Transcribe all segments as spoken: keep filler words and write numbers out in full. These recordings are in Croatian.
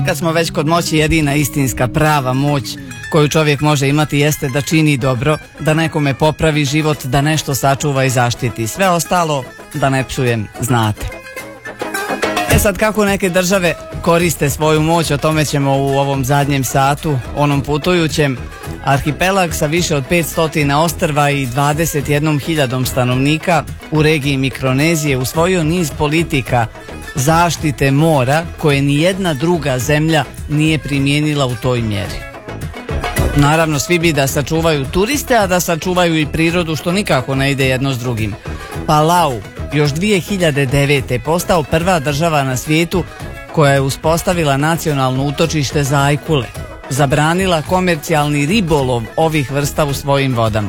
kad smo već kod moći, jedina istinska prava moć koju čovjek može imati jeste da čini dobro, da nekome popravi život, da nešto sačuva i zaštiti. Sve ostalo, da ne psujem, znate. E sad, kako neke države koriste svoju moć, o tome ćemo u ovom zadnjem satu, onom putujućem. Arhipelag sa više od petsto ostrva i dvadeset jednom hiljadom stanovnika u regiji Mikronezije usvojio niz politika zaštite mora koje ni jedna druga zemlja nije primijenila u toj mjeri. Naravno, svi bi da sačuvaju turiste, a da sačuvaju i prirodu, što nikako ne ide jedno s drugim. Palau još dvije hiljade devete. postao prva država na svijetu koja je uspostavila nacionalno utočište za ajkule. Zabranila komercijalni ribolov ovih vrsta u svojim vodama.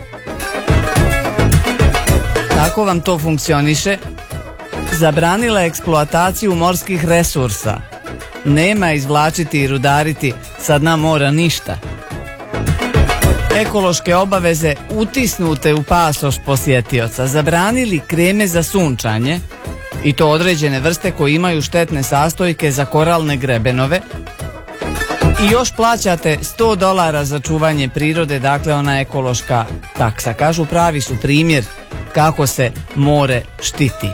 Tako vam to funkcioniše. Zabranila eksploataciju morskih resursa. Nema izvlačiti i rudariti sa dna mora ništa. Ekološke obaveze utisnute u pasoš posjetioca. Zabranili kreme za sunčanje, i to određene vrste koje imaju štetne sastojke za koralne grebenove. I još plaćate sto dolara za čuvanje prirode, dakle ona ekološka taksa. Kažu, pravi su primjer kako se more štiti.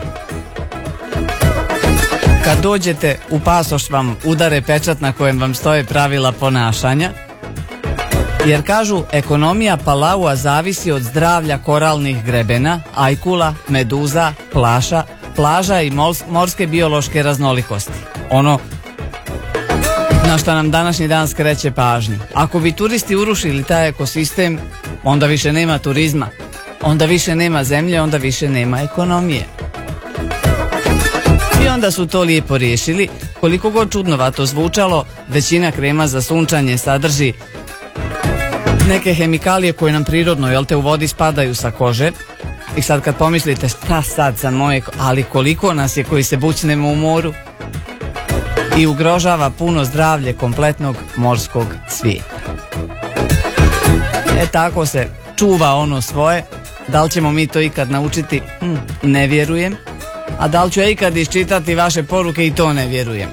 Kad dođete u pasoš vam udare pečat na kojem vam stoje pravila ponašanja, jer kažu, ekonomija Palaua zavisi od zdravlja koralnih grebena, ajkula, meduza, plaša, plaža i morske biološke raznolikosti. Ono na što nam današnji dan skreće pažnju. Ako bi turisti urušili taj ekosistem, onda više nema turizma, onda više nema zemlje, onda više nema ekonomije. I onda su to lijepo riješili. Koliko god čudnovato zvučalo, većina krema za sunčanje sadrži neke hemikalije koje nam prirodno, jel te, u vodi spadaju sa kože. I sad kad pomislite, šta sad sa moje, ali koliko nas je koji se bućnemo u moru, i ugrožava puno zdravlje kompletnog morskog svijeta. E tako se čuva ono svoje. Da li ćemo mi to ikad naučiti? Hm, ne vjerujem. A da li ću ja ikad iščitati vaše poruke? I to ne vjerujem.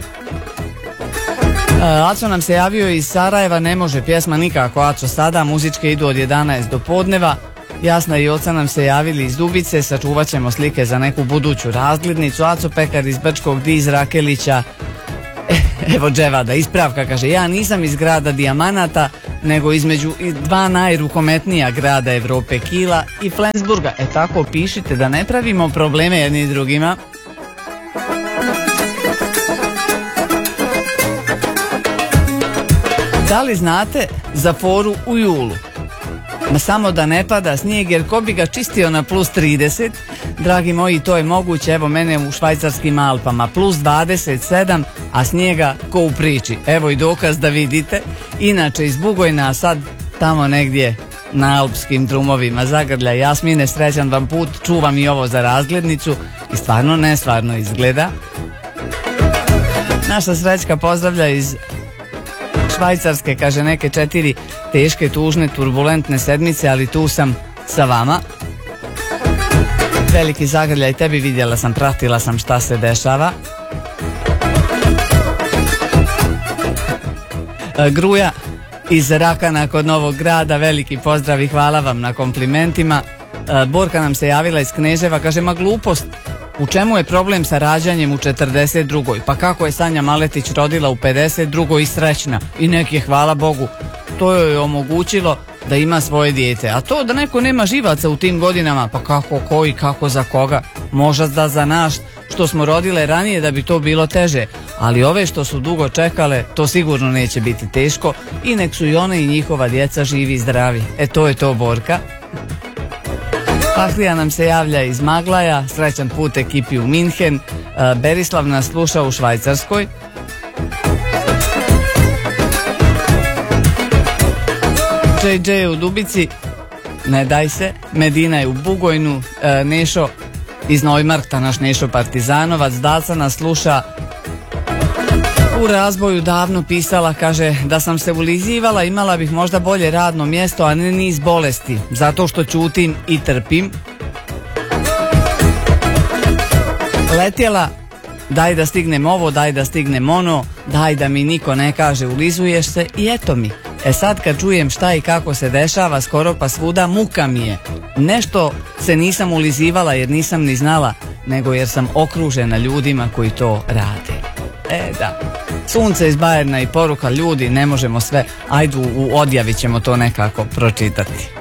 Aco nam se javio iz Sarajeva, ne može pjesma nikako, Aco, sada, muzičke idu od jedanaest do podneva. Jasna i Oca nam se javili iz Dubice, sačuvat ćemo slike za neku buduću razglednicu. Aco Pekar iz Brčkog, Di iz Rakelića. Evo Dževada, ispravka, kaže, ja nisam iz grada Dijamanata, nego između dva najrukometnija grada Evrope, Kila i Flensburga. E tako pišite, da ne pravimo probleme jedni drugima. Da li znate za foru u julu? Ma samo da ne pada snijeg, jer ko bi ga čistio na plus trideset? Dragi moji, to je moguće. Evo mene u švajcarskim Alpama, plus dvadeset sedam, a snijega ko u priči. Evo i dokaz da vidite. Inače iz Bugojna, sad tamo negdje na alpskim drumovima zagrlja Jasmine, srećan vam put, čuvam i ovo za razglednicu i stvarno nesvarno izgleda. Naša Srećka pozdravlja iz Švajcarske, kaže, neke četiri teške, tužne, turbulentne sedmice, ali tu sam sa vama. Veliki zagrljaj tebi, vidjela sam, pratila sam šta se dešava. Gruja iz Rakana kod Novog Grada, veliki pozdrav i hvala vam na komplimentima. Borka nam se javila iz Kneževa, kaže, ma glupost, u čemu je problem sa rađanjem u četrdeset drugoj? Pa kako je Sanja Maletić rodila u pedeset drugoj i srećna, i nek je, hvala Bogu, to joj je omogućilo da ima svoje dijete. A to da neko nema živaca u tim godinama, pa kako, koji, kako, za koga? Možda da za naš što smo rodile ranije da bi to bilo teže, ali ove što su dugo čekale, to sigurno neće biti teško, i nek su i one i njihova djeca živi i zdravi. E to je to, Borka. Pahlija nam se javlja iz Maglaja, srećan put ekipi u Minhen. Berislav nas sluša u Švajcarskoj. džej džej je u Dubici, ne daj se. Medina je u Bugojnu. Nešo iz Neumarkta, naš Nešo Partizanovac, Daca nas sluša u Razboju, davno pisala, kaže, da sam se ulizivala imala bih možda bolje radno mjesto, a ne niz bolesti, zato što ćutim i trpim. Letjela daj da stignem ovo, daj da stignem ono, daj da mi niko ne kaže ulizuješ se i eto mi. E sad kad čujem šta i kako se dešava skoro pa svuda, muka mi je. Nešto se nisam ulizivala jer nisam ni znala, nego jer sam okružena ljudima koji to rade. E da, sunce iz Bajerna i poruka ljudi, ne možemo sve, ajdu u odjavi ćemo to nekako pročitati.